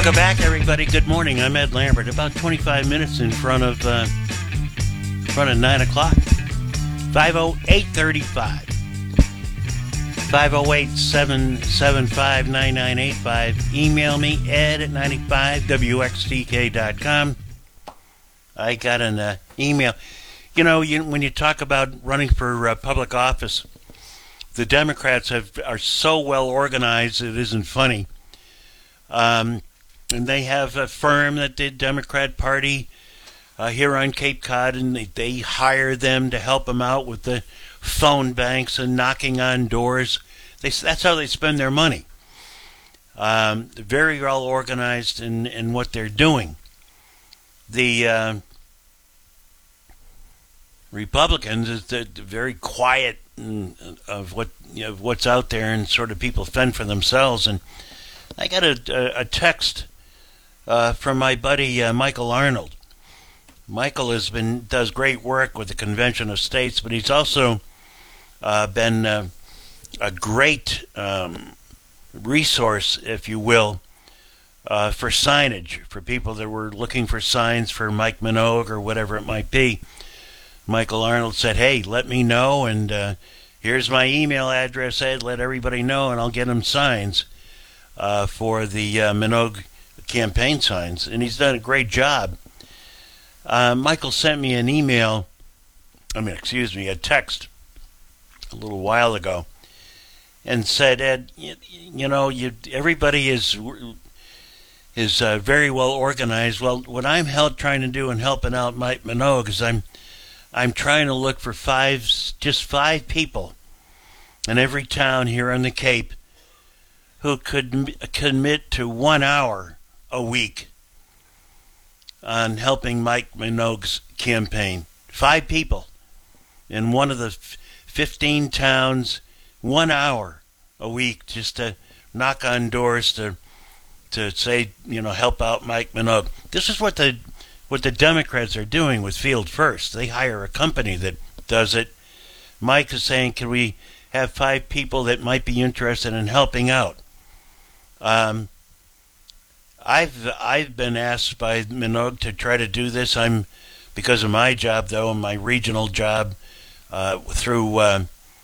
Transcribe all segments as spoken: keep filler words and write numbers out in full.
Welcome back, everybody. Good morning. I'm Ed Lambert. About twenty-five minutes in front of uh, in front of nine o'clock. five oh eight thirty-five. five oh eight, seven seven five, nine nine eight five. Email me, ed at ninety-five w x t k dot com. I got an uh, email. You know, you, when you talk about running for uh, public office, the Democrats have are so well organized it isn't funny. Um, and they have a firm that did Democrat Party uh, here on Cape Cod, and they, they hire them to help them out with the phone banks and knocking on doors. They, that's how they spend their money. Um, very well organized in, in what they're doing. The uh, Republicans is the, the very quiet of what you know, what's out there, and sort of people fend for themselves. And I got a, a, a text uh, from my buddy uh, Michael Arnold. Michael has been does great work with the Convention of States, but he's also uh, been uh, a great um, resource, if you will, uh, for signage for people that were looking for signs for Mike Minogue or whatever it might be. Michael Arnold said, "Hey, let me know, and uh, here's my email address, Ed. Let everybody know, and I'll get them signs uh, for the uh, Minogue campaign signs." And he's done a great job. Uh, Michael sent me an email, I mean, excuse me, a text a little while ago, and said, "Ed, you, you know, you everybody is is uh, very well organized. Well, what I'm held trying to do in helping out Mike Minogue is I'm I'm trying to look for five, just five people in every town here on the Cape who could commit to one hour a week on helping Mike Minogue's campaign. Five people in one of the fifteen towns, one hour a week, just to knock on doors to to say, you know, help out Mike Minogue." This is what the what the Democrats are doing with Field First. They hire a company that does it. Mike is saying, can we have five people that might be interested in helping out? Um, I've I've been asked by Minogue to try to do this. I'm because of my job, though, and my regional job uh, through uh,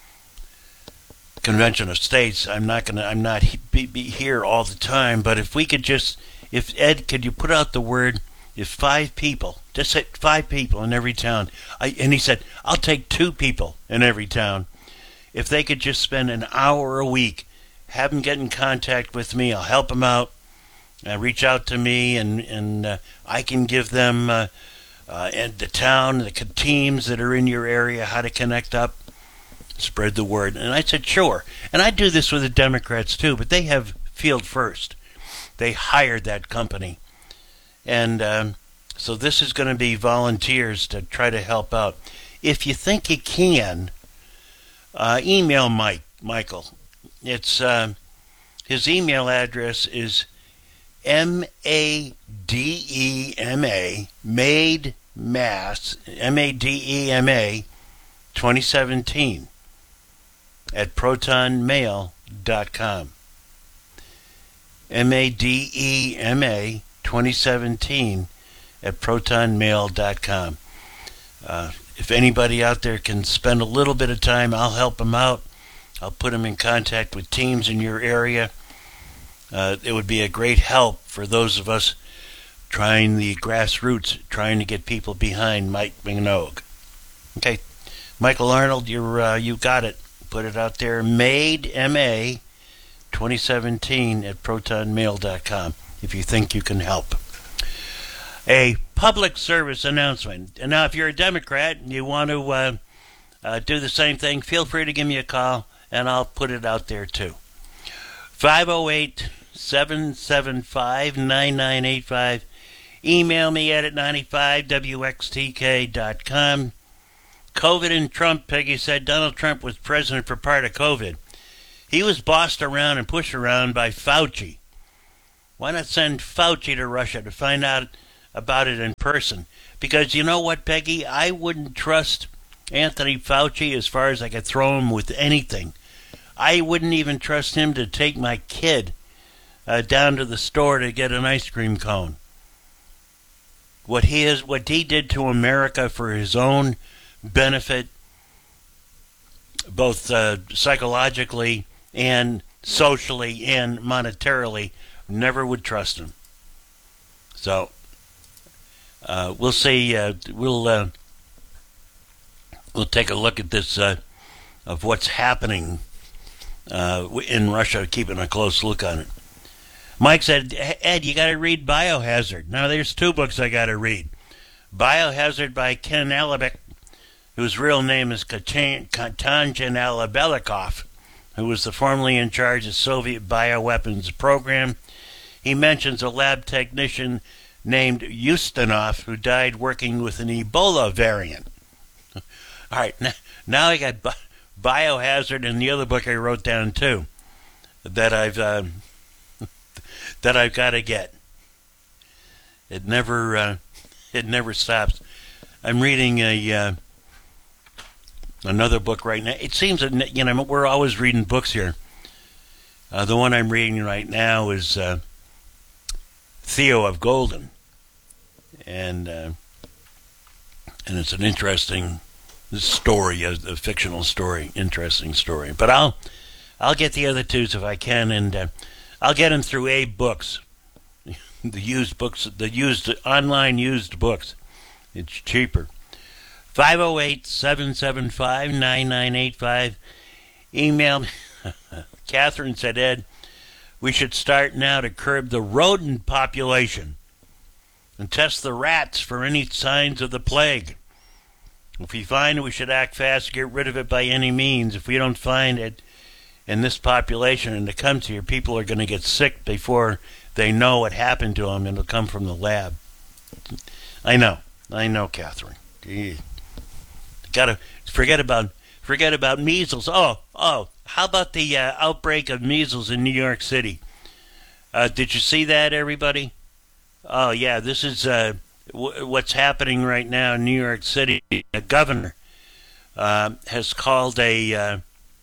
Convention of States. I'm not gonna. I'm not he, be, be here all the time. But if we could just, if Ed, could you put out the word? If five people, just say five people in every town, I, and he said, I'll take two people in every town. If they could just spend an hour a week, have them get in contact with me, I'll help them out, uh, reach out to me, and, and uh, I can give them uh, uh, and the town, the teams that are in your area, how to connect up, spread the word. And I said, sure. And I do this with the Democrats too, but they have Field First. They hired that company. And um, so this is going to be volunteers to try to help out. If you think you can, uh, email Mike, Michael. It's uh, his email address is M A D E M A, made mass, M A D E M A, twenty seventeen at proton mail dot com. M A D E M A twenty seventeen at proton mail dot com. Uh, if anybody out there can spend a little bit of time, I'll help them out. I'll put them in contact with teams in your area. Uh, it would be a great help for those of us trying the grassroots, trying to get people behind Mike Minogue. Okay, Michael Arnold, you're uh, you got it. Put it out there. Made M A twenty seventeen at proton mail dot com. If you think you can help. A public service announcement. And now, if you're a Democrat and you want to uh, uh, do the same thing, feel free to give me a call, and I'll put it out there too. five oh eight, seven seven five, nine nine eight five. Email me at ninety-five w x t k dot com. COVID and Trump, Peggy said. Donald Trump was president for part of COVID. He was bossed around and pushed around by Fauci. Why not send Fauci to Russia to find out about it in person? Because you know what, Peggy? I wouldn't trust Anthony Fauci as far as I could throw him with anything. I wouldn't even trust him to take my kid uh, down to the store to get an ice cream cone. What he is, what he did to America for his own benefit, both uh, psychologically and socially and monetarily, never would trust him. So uh, we'll see. Uh, we'll uh, we'll take a look at this uh, of what's happening uh, in Russia. Keeping a close look on it. Mike said, Ed, you got to read Biohazard. Now, there's two books I got to read. Biohazard by Ken Alabek, whose real name is Konstantin Alabelnikov, who was the formerly in charge of Soviet bioweapons program. He mentions a lab technician named Ustinov who died working with an Ebola variant. All right, now I got Biohazard and the other book I wrote down too that I've... Uh, that I've got to get. It never, uh, it never stops. I'm reading a uh, another book right now. It seems that, you know, we're always reading books here. Uh, the one I'm reading right now is uh, Theo of Golden, and uh, and it's an interesting story, a, a fictional story, interesting story. But I'll I'll get the other twos if I can, and. Uh, I'll get them through Abe Books, the used books, the used online used books. It's cheaper. five oh eight, seven seven five, nine nine eight five. Email me. Catherine said, Ed, we should start now to curb the rodent population and test the rats for any signs of the plague. If we find it, we should act fast to get rid of it by any means. If we don't find it, in this population, and to come to here, people are going to get sick before they know what happened to them, and it'll come from the lab. I know, I know, Catherine. You gotta forget about forget about measles. Oh, oh, how about the uh, outbreak of measles in New York City? Uh, did you see that, everybody? Oh yeah, this is uh, w- what's happening right now in New York City. The governor uh, has called a uh,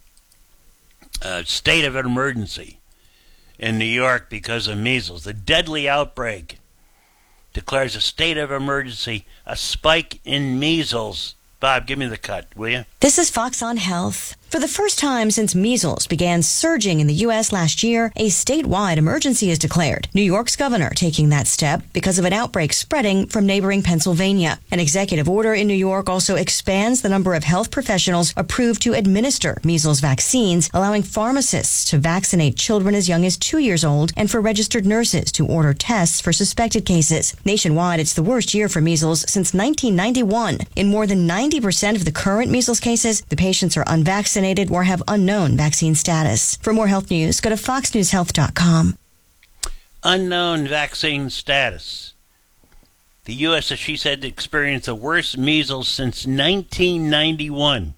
Uh, state of emergency in New York because of measles. The deadly outbreak declares a state of emergency, a spike in measles. Bob, give me the cut, will you? This is Fox on Health. For the first time since measles began surging in the U S last year, a statewide emergency is declared. New York's governor taking that step because of an outbreak spreading from neighboring Pennsylvania. An executive order in New York also expands the number of health professionals approved to administer measles vaccines, allowing pharmacists to vaccinate children as young as two years old and for registered nurses to order tests for suspected cases. Nationwide, it's the worst year for measles since nineteen ninety-one. In more than ninety percent of the current measles cases, the patients are unvaccinated or have unknown vaccine status. For more health news, go to fox news health dot com. Unknown vaccine status. The U S, as she said, experienced the worst measles since nineteen ninety-one,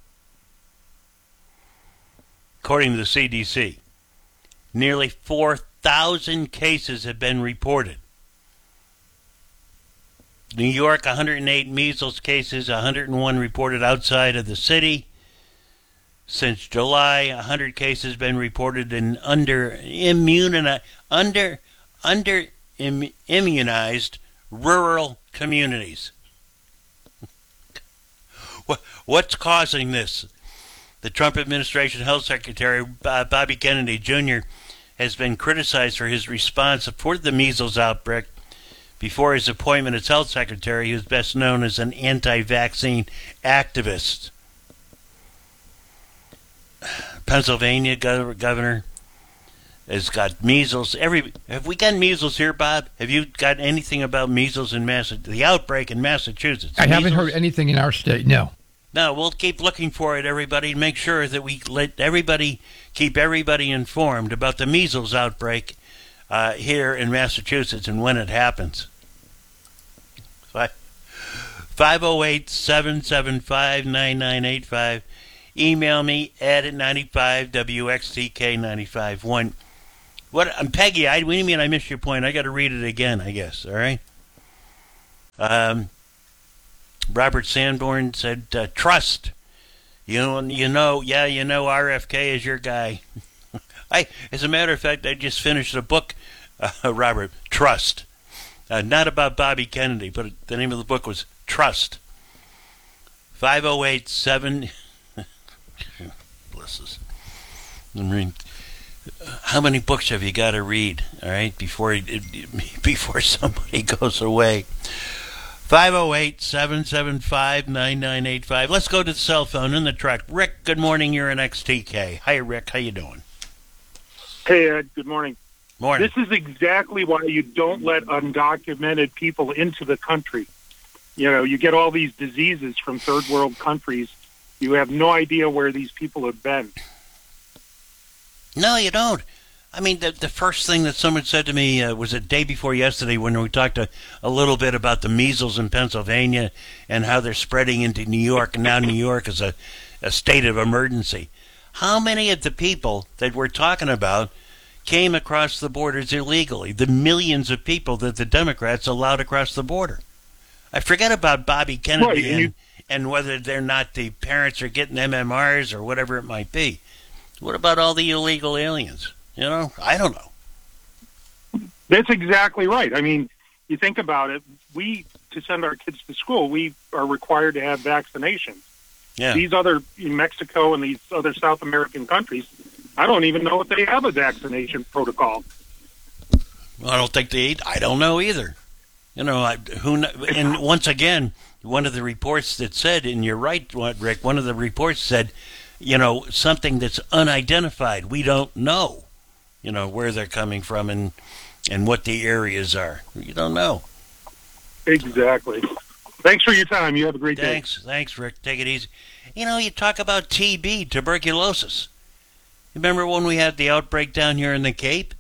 according to the C D C. Nearly four thousand cases have been reported. New York, one hundred eight measles cases, one hundred one reported outside of the city. Since July, one hundred cases have been reported in under immuni- under under Im- immunized rural communities. what, what's causing this? The Trump administration health secretary, uh, Bobby Kennedy Junior, has been criticized for his response for the measles outbreak before his appointment as health secretary. He was best known as an anti-vaccine activist. Pennsylvania gov- governor has got measles. Every have we got measles here, Bob? Have you got anything about measles in Massachusetts? The outbreak in Massachusetts. I measles? haven't heard anything in our state. No. No, we'll keep looking for it, everybody, and make sure that we let everybody keep everybody informed about the measles outbreak uh, here in Massachusetts and when it happens. five oh eight, seven seven five, nine nine eight five. Email me, ed at ninety-five W X T K ninety-five one. What, I'm Peggy, I, what do you mean I missed your point? I got to read it again, I guess, all right? Um, Robert Sanborn said, uh, trust. You, you know, yeah, you know R F K is your guy. I, as a matter of fact, I just finished a book, uh, Robert, Trust. Uh, not about Bobby Kennedy, but the name of the book was Trust. five oh eight seven Bless us. I mean, how many books have you got to read, all right, before before somebody goes away? five oh eight seven seven five nine nine eight five. Let's go to the cell phone in the truck. Rick, good morning. You're an X T K. Hi, Rick. How you doing? Hey, Ed. Good morning. Morning. This is exactly why you don't let undocumented people into the country. You know, you get all these diseases from third world countries. You have no idea where these people have been. No, you don't. I mean, the the first thing that someone said to me uh, was the day before yesterday when we talked a, a little bit about the measles in Pennsylvania and how they're spreading into New York, and now New York is a, a state of emergency. How many of the people that we're talking about came across the borders illegally? The millions of people that the Democrats allowed across the border. I forget about Bobby Kennedy Right, and and, you- and whether they're not the parents are getting M M Rs or whatever it might be. What about all the illegal aliens? You know, I don't know. That's exactly right. I mean, you think about it, we, to send our kids to school, we are required to have vaccinations. Yeah. These other, in Mexico and these other South American countries, I don't even know if they have a vaccination protocol. Well, I don't think they. I don't know either. You know, I, who? kn- And once again, one of the reports that said, and you're right, what, Rick. One of the reports said, you know, something that's unidentified. We don't know, you know, where they're coming from and and what the areas are. You don't know. Exactly. Thanks for your time. You have a great day. Thanks, thanks, Rick. Take it easy. You know, you talk about T B, tuberculosis. Remember when we had the outbreak down here in the Cape?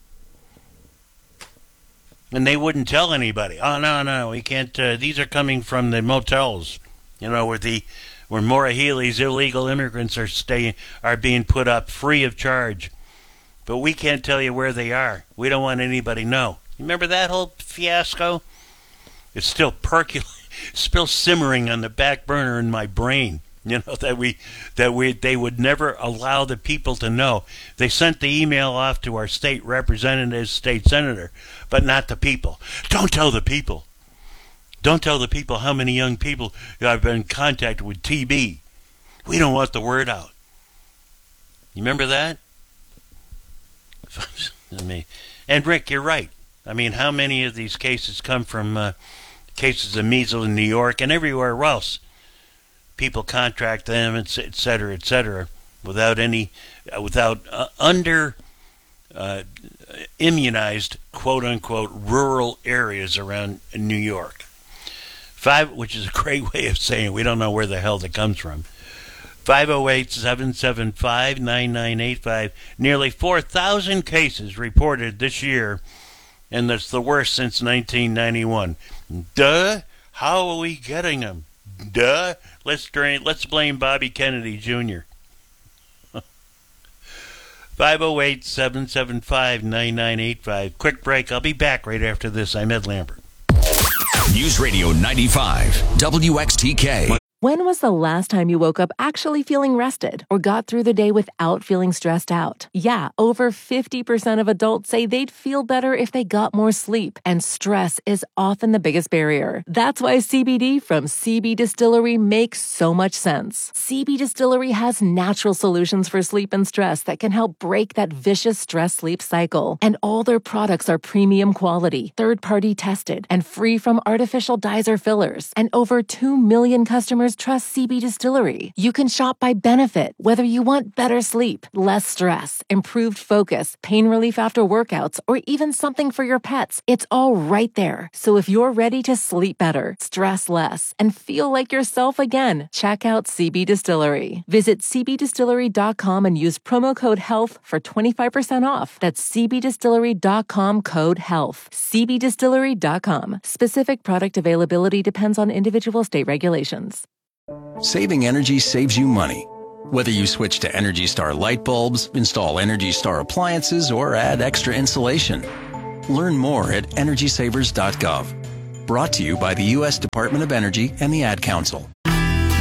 And they wouldn't tell anybody. Oh, no, no, we can't. Uh, these are coming from the motels, you know, where the where Maura Healey's illegal immigrants are staying, are being put up free of charge. But we can't tell you where they are. We don't want anybody to know. You remember that whole fiasco? It's still percolating, still simmering on the back burner in my brain. You know, that we that we they would never allow the people to know. They sent the email off to our state representative, state senator, but not the people. Don't tell the people. Don't tell the people how many young people have been in contact with T B. We don't want the word out. You remember that? I mean, and Rick, you're right. I mean, how many of these cases come from uh, cases of measles in New York and everywhere else? People contract them, et cetera, et cetera, without any, uh, without uh, under uh, immunized, quote unquote, rural areas around New York. Five, which is a great way of saying we don't know where the hell that comes from. five oh eight seven seven five nine nine eight five. Nearly four thousand cases reported this year, and that's the worst since nineteen ninety-one. Duh. How are we getting them? Duh. Let's drain, let's blame Bobby Kennedy Junior five oh eight seven seven five nine nine eight five. Quick break. I'll be back right after this. I'm Ed Lambert. News Radio ninety-five, W X T K. When was the last time you woke up actually feeling rested or got through the day without feeling stressed out? Yeah, over fifty percent of adults say they'd feel better if they got more sleep, and stress is often the biggest barrier. That's why C B D from C B Distillery makes so much sense. C B Distillery has natural solutions for sleep and stress that can help break that vicious stress-sleep cycle. And all their products are premium quality, third-party tested, and free from artificial dyes or fillers. And over two million customers trust C B Distillery. You can shop by benefit, whether you want better sleep, less stress, improved focus, pain relief after workouts, or even something for your pets. It's all right there. So if you're ready to sleep better, stress less, and feel like yourself again, check out C B Distillery. Visit c b distillery dot com and use promo code HEALTH for twenty-five percent off. That's c b distillery dot com code HEALTH. c b distillery dot com. Specific product availability depends on individual state regulations. Saving energy saves you money. Whether you switch to Energy Star light bulbs, install Energy Star appliances, or add extra insulation. Learn more at energy savers dot gov. Brought to you by the U S Department of Energy and the Ad Council.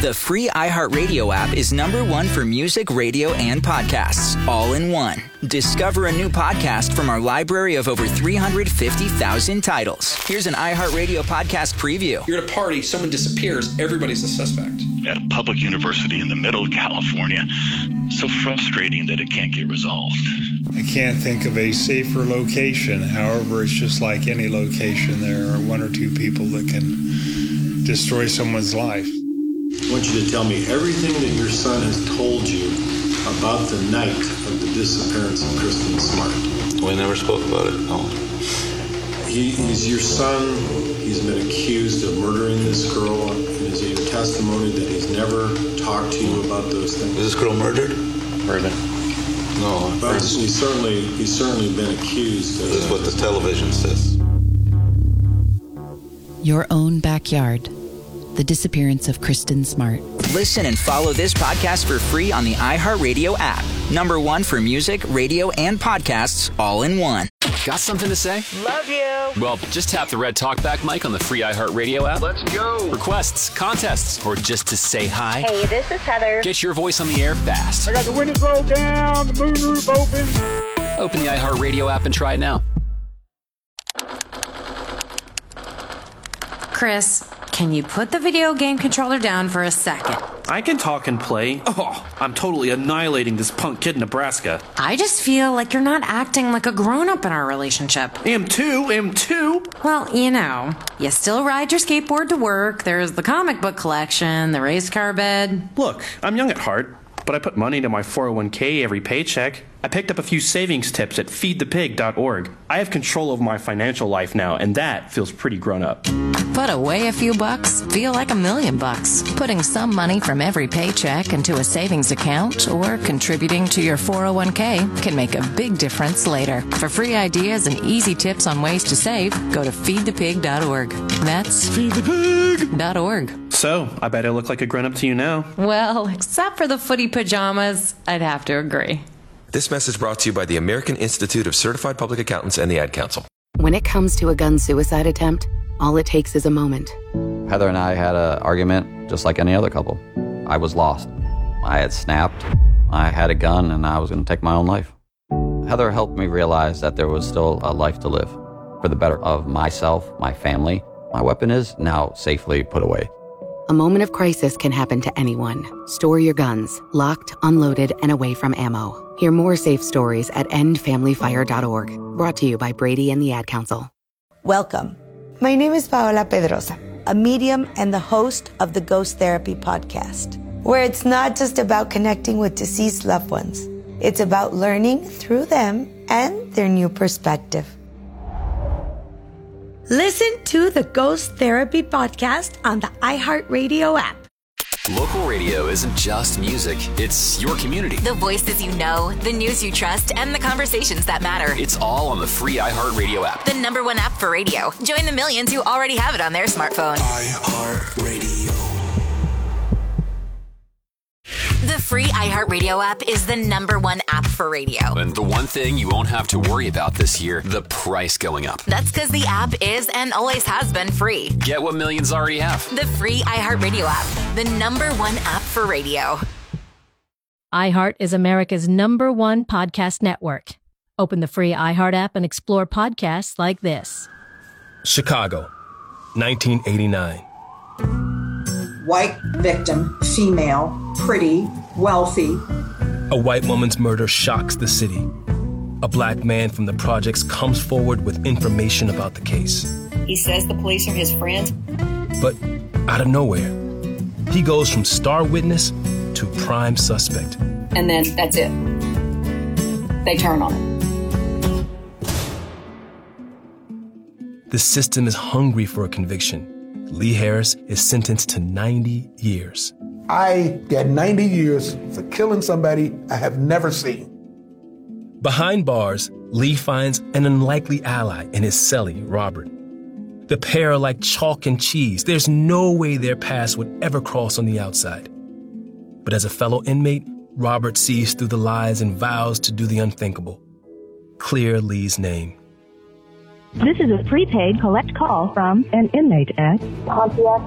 The free iHeartRadio app is number one for music, radio, and podcasts, all in one. Discover a new podcast from our library of over three hundred fifty thousand titles. Here's an iHeartRadio podcast preview. You're at a party, someone disappears, everybody's a suspect. At a public university in the middle of California. So frustrating that it can't get resolved. I can't think of a safer location. However, it's just like any location. There are one or two people that can destroy someone's life. I want you to tell me everything that your son has told you about the night of the disappearance of Kristen Smart. We never spoke about it, no. He, he's your son. He's been accused of murdering this girl. And is it your testimony that he's never talked to you about those things? Was this girl murdered? Murdered. No. But he's certainly, he's certainly been accused. This is what the television says. Your own backyard. The disappearance of Kristen Smart. Listen and follow this podcast for free on the iHeartRadio app. Number one for music, radio, and podcasts, all in one. Got something to say? Love you. Well, just tap the red talkback mic on the free iHeartRadio app. Let's go. Requests, contests, or just to say hi. Hey, this is Heather. Get your voice on the air fast. I got the windows rolled down, the moonroof open. Open the iHeartRadio app and try it now. Chris, can you put the video game controller down for a second? I can talk and play. Oh, I'm totally annihilating this punk kid in Nebraska. I just feel like you're not acting like a grown-up in our relationship. Am too, am too. Well, you know, you still ride your skateboard to work, there's the comic book collection, the race car bed. Look, I'm young at heart, but I put money into my four oh one k every paycheck. I picked up a few savings tips at feed the pig dot org. I have control over my financial life now, and that feels pretty grown up. Put away a few bucks, feel like a million bucks. Putting some money from every paycheck into a savings account or contributing to your four oh one k can make a big difference later. For free ideas and easy tips on ways to save, go to feed the pig dot org. That's feed the pig dot org. So, I bet I look like a grown-up to you now. Well, except for the footy pajamas, I'd have to agree. This message brought to you by the American Institute of Certified Public Accountants and the Ad Council. When it comes to a gun suicide attempt, all it takes is a moment. Heather and I had an argument just like any other couple. I was lost. I had snapped. I had a gun and I was going to take my own life. Heather helped me realize that there was still a life to live for the better of myself, my family. My weapon is now safely put away. A moment of crisis can happen to anyone. Store your guns, locked, unloaded, and away from ammo. Hear more safe stories at end family fire dot org. Brought to you by Brady and the Ad Council. Welcome. My name is Paola Pedrosa, a medium and the host of the Ghost Therapy podcast, where it's not just about connecting with deceased loved ones. It's about learning through them and their new perspective. Listen to the Ghost Therapy podcast on the iHeartRadio app. Local radio isn't just music, it's your community. The voices you know, the news you trust, and the conversations that matter. It's all on the free iHeartRadio app. The number one app for radio. Join the millions who already have it on their smartphone. iHeartRadio. The free iHeartRadio app is the number one app for radio. And the one thing you won't have to worry about this year, the price going up. That's because the app is and always has been free. Get what millions already have. The free iHeartRadio app, the number one app for radio. iHeart is America's number one podcast network. Open the free iHeart app and explore podcasts like this. Chicago, nineteen eighty-nine. White victim, female, pretty, wealthy. A white woman's murder shocks the city. A black man from the projects comes forward with information about the case. He says the police are his friends. But out of nowhere, he goes from star witness to prime suspect. And then that's it. They turn on him. The system is hungry for a conviction. Lee Harris is sentenced to ninety years. I get ninety years for killing somebody I have never seen. Behind bars, Lee finds an unlikely ally in his cellie, Robert. The pair are like chalk and cheese. There's no way their paths would ever cross on the outside. But as a fellow inmate, Robert sees through the lies and vows to do the unthinkable. Clear Lee's name. This is a prepaid collect call from an inmate at Pontiac